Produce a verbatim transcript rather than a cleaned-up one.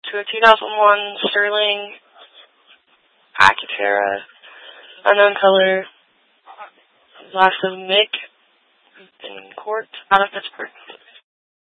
to a two thousand one Sterling Acutera, unknown color, last of Mick in court out of Pittsburgh.